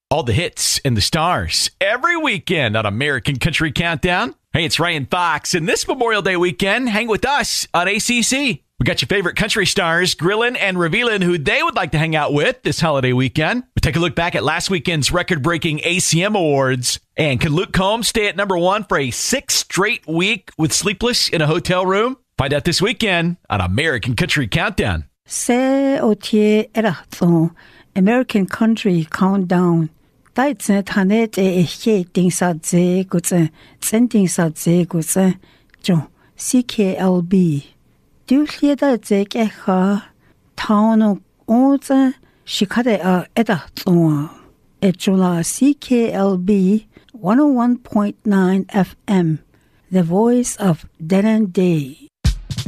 All the hits and the stars every weekend on American Country Countdown. Hey, it's Ryan Fox, and this Memorial Day weekend, hang with us on ACC. We got your favorite country stars grilling and revealing who they would like to hang out with this holiday weekend. We take a look back at last weekend's record-breaking ACM Awards. And can Luke Combs stay at number one for a 6th straight week with Sleepless in a Hotel Room? Find out this weekend on American Country Countdown. Se otie erachton American Country Countdown. Daitsen tanet eche dingsa ze gutsen sendingsa ze gutsen jo CKLB. Du lieda ze keha town onzen shikade erachton. Ejula CKLB 101.9 FM. The voice of Denan Day.